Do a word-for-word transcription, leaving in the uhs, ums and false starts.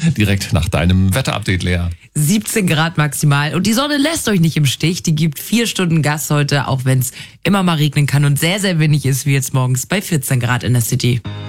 direkt nach deinem Wetterupdate, Lea. siebzehn Grad maximal und die Sonne lässt euch nicht im Stich. Die gibt vier Stunden Gas heute, auch wenn es immer mal regnen kann und sehr, sehr windig ist, wie jetzt morgens bei vierzehn Grad in der City.